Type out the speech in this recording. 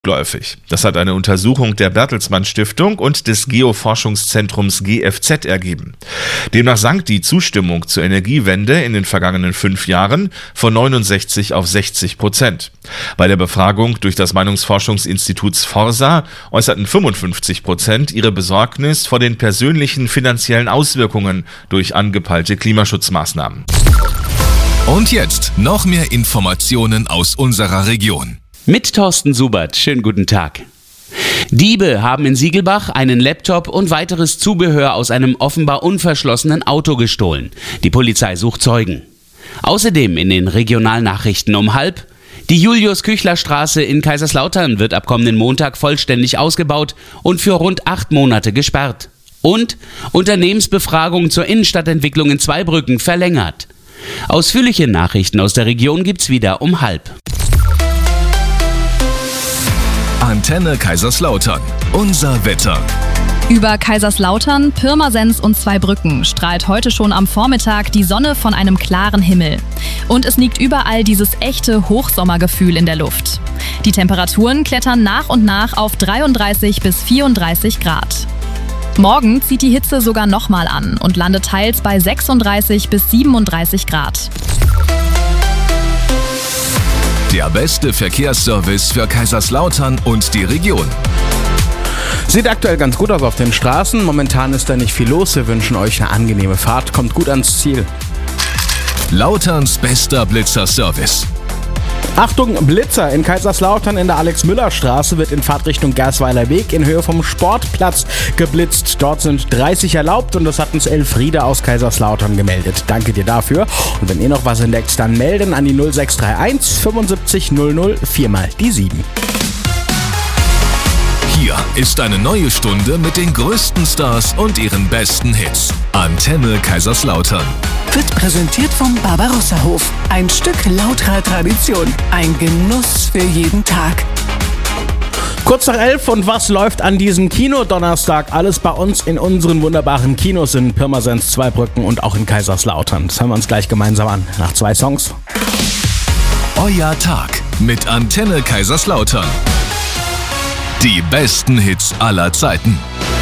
Läufig. Das hat eine Untersuchung der Bertelsmann Stiftung und des Geoforschungszentrums GFZ ergeben. Demnach sank die Zustimmung zur Energiewende in den vergangenen 5 Jahren von 69 auf 60%. Bei der Befragung durch das Meinungsforschungsinstitut Forsa äußerten 55% ihre Besorgnis vor den persönlichen finanziellen Auswirkungen durch angepeilte Klimaschutzmaßnahmen. Und jetzt noch mehr Informationen aus unserer Region. Mit Thorsten Subert, schönen guten Tag. Diebe haben in Siegelbach einen Laptop und weiteres Zubehör aus einem offenbar unverschlossenen Auto gestohlen. Die Polizei sucht Zeugen. Außerdem in den Regionalnachrichten um 12:30: Die Julius-Küchler-Straße in Kaiserslautern wird ab kommenden Montag vollständig ausgebaut und für rund 8 Monate gesperrt. Und Unternehmensbefragung zur Innenstadtentwicklung in Zweibrücken verlängert. Ausführliche Nachrichten aus der Region gibt's wieder um 12:30. Antenne Kaiserslautern. Unser Wetter. Über Kaiserslautern, Pirmasens und Zweibrücken strahlt heute schon am Vormittag die Sonne von einem klaren Himmel. Und es liegt überall dieses echte Hochsommergefühl in der Luft. Die Temperaturen klettern nach und nach auf 33 bis 34 Grad. Morgen zieht die Hitze sogar nochmal an und landet teils bei 36 bis 37 Grad. Der beste Verkehrsservice für Kaiserslautern und die Region. Sieht aktuell ganz gut aus auf den Straßen. Momentan ist da nicht viel los. Wir wünschen euch eine angenehme Fahrt. Kommt gut ans Ziel. Lauterns bester Blitzer-Service. Achtung, Blitzer! In Kaiserslautern in der Alex-Müller-Straße wird in Fahrtrichtung Gersweiler Weg in Höhe vom Sportplatz geblitzt. Dort sind 30 erlaubt und das hat uns Elfriede aus Kaiserslautern gemeldet. Danke dir dafür. Und wenn ihr noch was entdeckt, dann melden an die 0631 75 00 4 mal die 7. Hier ist eine neue Stunde mit den größten Stars und ihren besten Hits. Antenne Kaiserslautern. Wird präsentiert vom Barbarossa-Hof. Ein Stück lauterer Tradition. Ein Genuss für jeden Tag. Kurz nach 11 und was läuft an diesem Kinodonnerstag? Alles bei uns in unseren wunderbaren Kinos in Pirmasens, Zweibrücken und auch in Kaiserslautern. Das hören wir uns gleich gemeinsam an, nach 2 Songs. Euer Tag mit Antenne Kaiserslautern. Die besten Hits aller Zeiten.